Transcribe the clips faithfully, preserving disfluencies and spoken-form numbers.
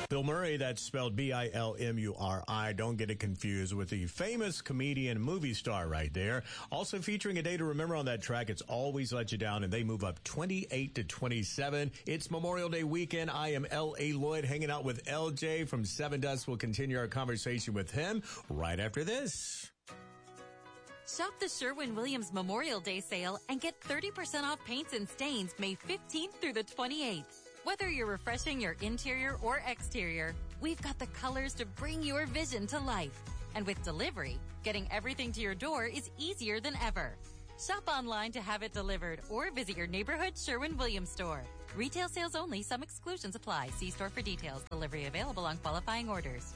Bill Murray, that's spelled B I L M U R I. Don't get it confused with the famous comedian movie star right there. Also featuring A Day to Remember on that track, It's Always Let You Down, and they move up twenty-eight to twenty-seven. It's Memorial Day weekend. I am L A. Lloyd hanging out with L J from Seven Dust. We'll continue our conversation with him right after this. Shop the Sherwin-Williams Memorial Day sale and get thirty percent off paints and stains May fifteenth through the twenty-eighth. Whether you're refreshing your interior or exterior, we've got the colors to bring your vision to life. And with delivery, getting everything to your door is easier than ever. Shop online to have it delivered or visit your neighborhood Sherwin-Williams store. Retail sales only. Some exclusions apply. See store for details. Delivery available on qualifying orders.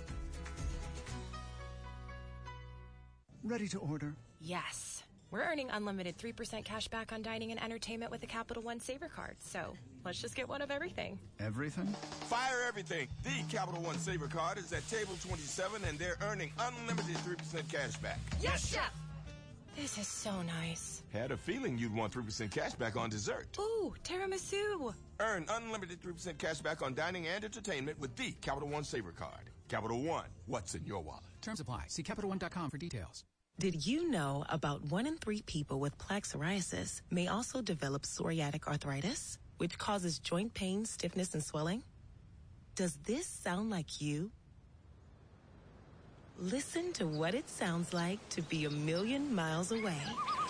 Ready to order? Yes. We're earning unlimited three percent cash back on dining and entertainment with the Capital One Saver Card. So let's just get one of everything. Everything? Fire everything. The Capital One Saver Card is at table twenty-seven, and they're earning unlimited three percent cash back. Yes, Chef! This is so nice. Had a feeling you'd want three percent cash back on dessert. Ooh, tiramisu. Earn unlimited three percent cash back on dining and entertainment with the Capital One Saver Card. Capital One, what's in your wallet? Terms apply. See Capital One dot com for details. Did you know about one in three people with plaque psoriasis may also develop psoriatic arthritis, which causes joint pain, stiffness, and swelling? Does this sound like you? Listen to what it sounds like to be a million miles away.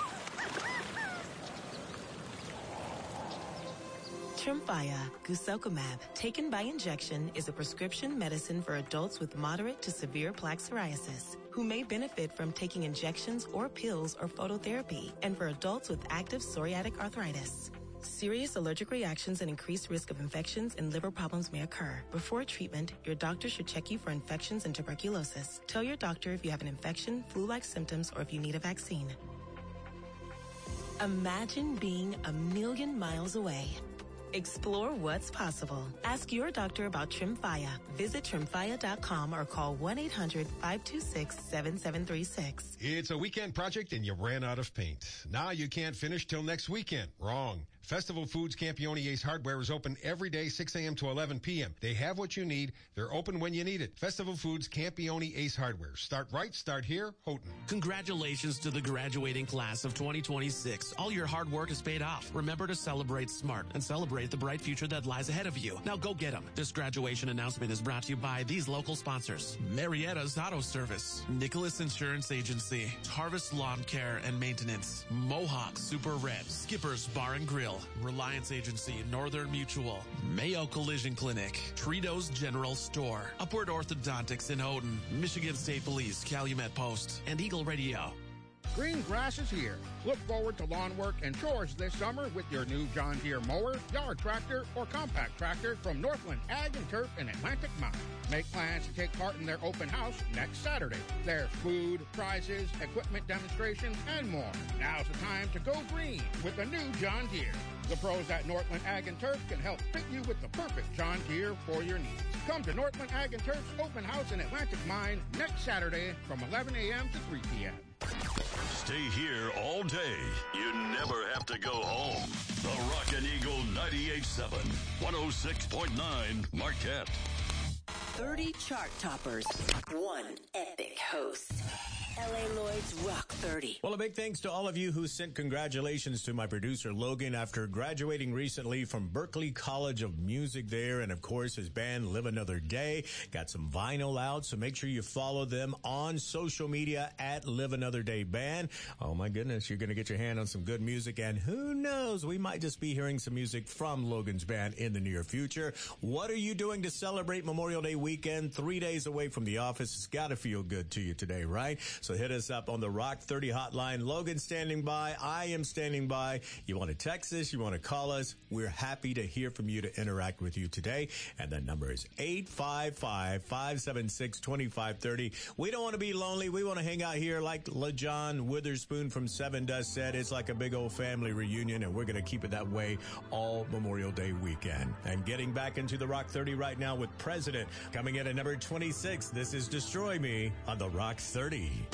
Tremfya guselkumab, taken by injection, is a prescription medicine for adults with moderate to severe plaque psoriasis who may benefit from taking injections or pills or phototherapy, and for adults with active psoriatic arthritis. Serious allergic reactions and increased risk of infections and liver problems may occur. Before treatment, your doctor should check you for infections and tuberculosis. Tell your doctor if you have an infection, flu-like symptoms, or if you need a vaccine. Imagine being a million miles away. Explore what's possible. Ask your doctor about Tremfya. Visit Tremfya dot com or call one eight hundred five two six seven seven three six. It's a weekend project and you ran out of paint. Now you can't finish till next weekend. Wrong. Festival Foods Campione Ace Hardware is open every day, six a.m. to eleven p.m. They have what you need. They're open when you need it. Festival Foods Campione Ace Hardware. Start right, start here, Houghton. Congratulations to the graduating class of twenty twenty-six. All your hard work is paid off. Remember to celebrate smart and celebrate the bright future that lies ahead of you. Now go get them. This graduation announcement is brought to you by these local sponsors: Marietta's Auto Service, Nicholas Insurance Agency, Harvest Lawn Care and Maintenance, Mohawk Super Red, Skipper's Bar and Grill, Reliance Agency, Northern Mutual, Mayo Collision Clinic, Tritos General Store, Upward Orthodontics in Houghton, Michigan State Police, Calumet Post, and Eagle Radio. Green grass is here. Look forward to lawn work and chores this summer with your new John Deere mower, yard tractor, or compact tractor from Northland Ag and Turf in Atlantic Mine. Make plans to take part in their open house next Saturday. There's food, prizes, equipment demonstrations, and more. Now's the time to go green with the new John Deere. The pros at Northland Ag and Turf can help fit you with the perfect John Deere for your needs. Come to Northland Ag and Turf's open house in Atlantic Mine next Saturday from eleven a.m. to three p.m. Stay here all day. You never have to go home. The Rockin' Eagle ninety-eight point seven, one oh six point nine Marquette. thirty chart toppers, one epic host. L A. Lloyd's Rock thirty. Well, a big thanks to all of you who sent congratulations to my producer, Logan, after graduating recently from Berklee College of Music there. And, of course, his band, Live Another Day, got some vinyl out. So make sure you follow them on social media at Live Another Day Band. Oh, my goodness, you're going to get your hand on some good music. And who knows, we might just be hearing some music from Logan's band in the near future. What are you doing to celebrate Memorial Day weekend? Three days away from the office. It's got to feel good to you today, right? So hit us up on the Rock thirty hotline. Logan standing by. I am standing by. You want to text us? You want to call us? We're happy to hear from you, to interact with you today. And that number is eight five five, five seven six, two five three zero. We don't want to be lonely. We want to hang out here like LaJohn Witherspoon from Seven Dust said. It's like a big old family reunion, and we're going to keep it that way all Memorial Day weekend. And getting back into the Rock thirty right now with President coming in at number twenty-six. This is Destroy Me on the Rock thirty.